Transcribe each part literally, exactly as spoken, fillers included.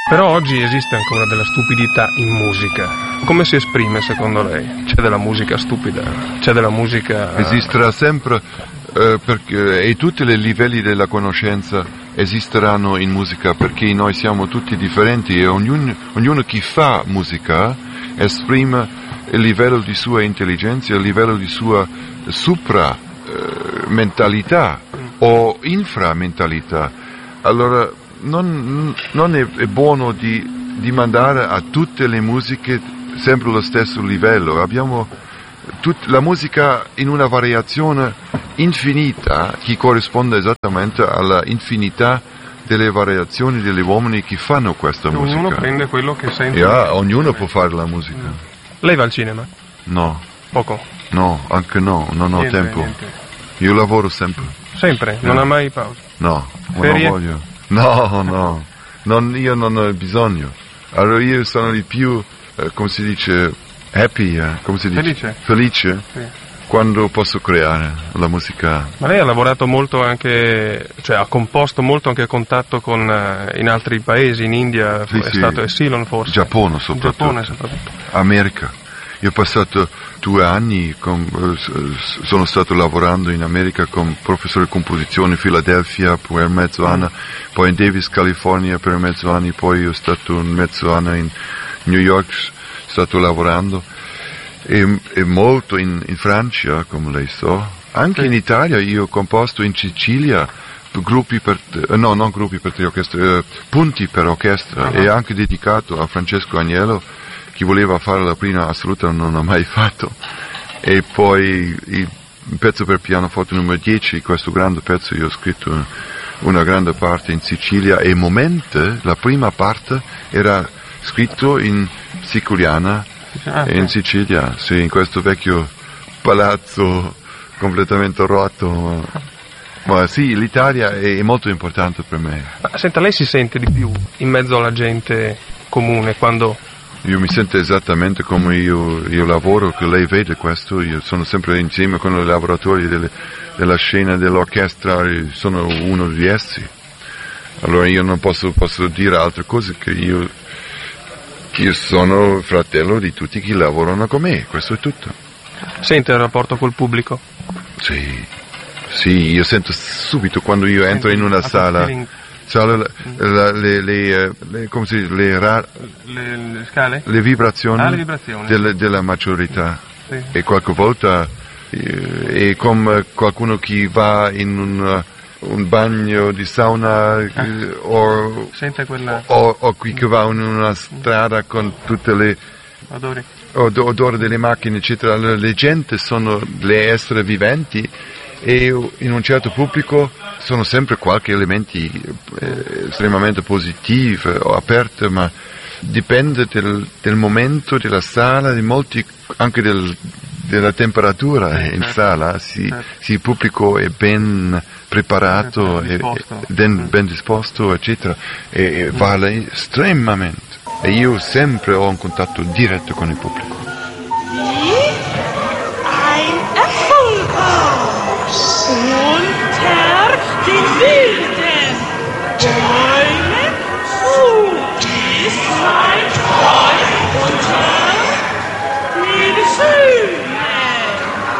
Però oggi esiste ancora della stupidità in musica. Come si esprime secondo lei? C'è della musica stupida? C'è della musica... Esisterà sempre, eh, perché, e tutti i livelli della conoscenza esisteranno in musica, perché noi siamo tutti differenti e ognuno, ognuno chi fa musica esprime il livello di sua intelligenza, il livello di sua supra eh, mentalità o inframentalità. Allora non, non è, è buono di, di mandare a tutte le musiche sempre lo stesso livello. Abbiamo tut, la musica in una variazione infinita che corrisponde esattamente alla infinità delle variazioni degli uomini che fanno questa e musica. Ognuno prende quello che sente. Yeah, ognuno può fare la musica. Mm. Lei va al cinema? No. Poco? No, anche no, non ho niente, tempo. Niente. Io lavoro sempre. Sempre? Non no. ha mai pausa? No, Ferie? non voglio. No, no, non, io non ho bisogno. Allora io sono di più, eh, come si dice, happy, eh? Come si dice? Felice? Felice? Sì. Quando posso creare la musica. Ma lei ha lavorato molto anche, cioè ha composto molto anche a contatto con uh, in altri paesi, in India, sì, è sì. stato Ceylon forse? Giappone soprattutto. Giappone soprattutto. America. Io ho passato due anni, con, sono stato lavorando in America come professore di composizione in Philadelphia per mezzo anno, mm. poi in Davis, California per mezzo anno, poi ho stato un mezzo anno in New York, stato lavorando, e, e molto in, in Francia, come lei sa. Anche sì. In Italia io ho composto in Sicilia gruppi per, no, non gruppi per orchestra, eh, punti per orchestra, uh-huh. e anche dedicato a Francesco Agnello, chi voleva fare la prima assoluta non l'ha mai fatto. E poi il pezzo per pianoforte numero dieci, questo grande pezzo, io ho scritto una grande parte in Sicilia, e Momente, la prima parte, era scritto in siciliana, ah, in sì. Sicilia, sì, in questo vecchio palazzo completamente rotto. Ma sì, l'Italia è molto importante per me. Ma senta, lei si sente di più in mezzo alla gente comune quando... Io mi sento esattamente come io, io lavoro, che lei vede questo, io sono sempre insieme con i lavoratori delle, della scena dell'orchestra, sono uno di essi. Allora io non posso, posso dire altre cose, che io, io sono fratello di tutti che lavorano con me, questo è tutto. Sente il rapporto col pubblico? Sì, sì, io sento subito quando io entro in una sala... Cioè, le, le, le, le, come si dice, le, ra, le, le scale? Le vibrazioni, ah, le vibrazioni. Delle, della maturità. Sì. E qualche volta è come qualcuno che va in un, un bagno di sauna, ah. o, Sente quella... o, o qui che va in una strada con tutte le odori, od- odori delle macchine, eccetera. Le gente sono le esseri viventi, e in un certo pubblico sono sempre qualche elementi eh, estremamente positivi o aperti, ma dipende del, del momento, della sala, di molti, anche del, della temperatura in sala, se il pubblico è ben preparato, è ben, ben disposto, eccetera, e, e vale estremamente. E io sempre ho un contatto diretto con il pubblico. Unter den wilden Träumen zu ist mein Freund unter den Schönen.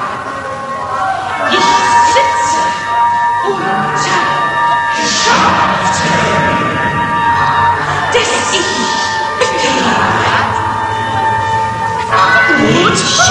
Ich sitze unter Schaften, des ich betrieben und